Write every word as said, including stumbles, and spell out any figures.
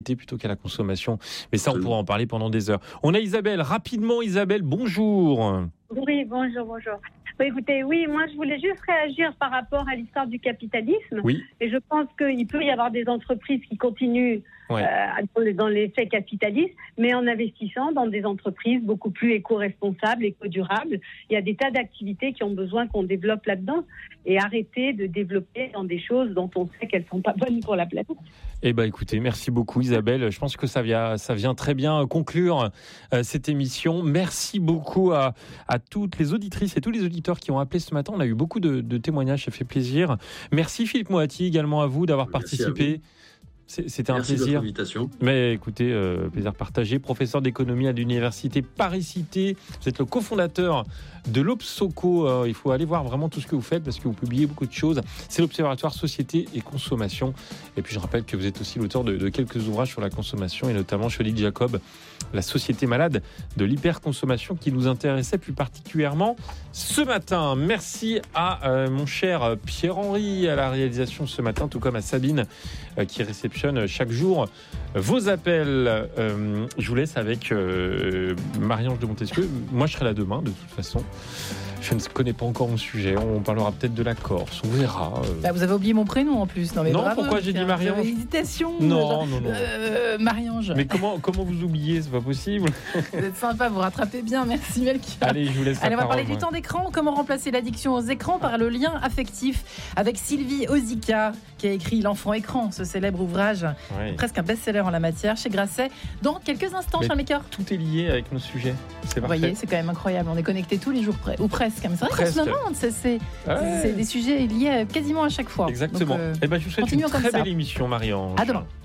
plutôt qu'à la consommation. Mais ça, on pourra en parler pendant des heures. On a Isabelle. Rapidement, Isabelle, bonjour. Oui, bonjour, bonjour. Bah, écoutez, oui, moi, je voulais juste réagir par rapport à l'histoire du capitalisme. Oui. Et je pense qu'il peut y avoir des entreprises qui continuent Ouais. euh, dans l'effet capitaliste, mais en investissant dans des entreprises beaucoup plus éco-responsables, éco-durables. Il y a des tas d'activités qui ont besoin qu'on développe là-dedans et arrêter de développer dans des choses dont on sait qu'elles sont pas bonnes pour la planète. Eh ben, écoutez, merci beaucoup, Isabelle. Je pense que ça vient, ça vient très bien conclure euh, cette émission. Merci beaucoup à, à toutes les auditrices et tous les auditeurs qui ont appelé ce matin. On a eu beaucoup de, de témoignages, ça fait plaisir. Merci Philippe Moati également à vous d'avoir Merci participé. C'était un Merci plaisir. de votre invitation. Mais écoutez, euh, plaisir partagé. Professeur d'économie à l'université Paris-Cité. Vous êtes le cofondateur de l'Obsoco. Euh, il faut aller voir vraiment tout ce que vous faites parce que vous publiez beaucoup de choses. C'est l'Observatoire Société et Consommation. Et puis je rappelle que vous êtes aussi l'auteur de, de quelques ouvrages sur la consommation et notamment chez Odile Jacob, la société malade de l'hyperconsommation qui nous intéressait plus particulièrement ce matin. Merci à euh, mon cher Pierre-Henri à la réalisation ce matin, tout comme à Sabine euh, qui réceptionne chaque jour vos appels. Euh, je vous laisse avec euh, Marie-Ange de Montesquieu. Moi, je serai là demain, de toute façon. Je ne connais pas encore mon sujet. On parlera peut-être de la Corse. On verra. Bah, vous avez oublié mon prénom en plus. Non, mais non bravo, pourquoi j'ai dit Marie-Ange ? J'avais hésitation. Non, genre, non, non. Euh, Marie-Ange. Mais comment, comment vous oubliez ? C'est pas possible. Vous êtes sympa, vous rattrapez bien. Merci, Melchior. Allez, je vous laisse la Allez, on va parole, parler moi. du temps d'écran. Comment remplacer l'addiction aux écrans par le lien affectif avec Sylvie Ozika, qui a écrit L'enfant écran, ce célèbre ouvrage, Ouais. presque un best-seller en la matière, chez Grasset. Dans quelques instants, Mais cher Melchior. Tout est lié avec nos sujets. C'est Vous parfait. voyez, c'est quand même incroyable. On est connectés tous les jours, pre- ou presque. Mais c'est vrai qu'on Presque. se demande. C'est, c'est, Ouais. c'est des sujets liés quasiment à chaque fois. Exactement. Donc, euh, Eh ben, je vous souhaite une continuons comme très ça. belle émission, Marie-Ange. À demain.